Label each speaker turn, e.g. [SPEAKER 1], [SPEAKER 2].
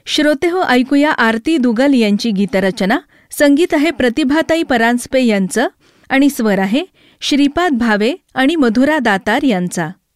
[SPEAKER 1] श्रोतेहो, ऐकूया आरती दुगल यांची गीतरचना. संगीत आहे प्रतिभाताई परांजपे यांचं आणि स्वर आहे श्रीपाद भावे आणि मधुरा दातार यांचा.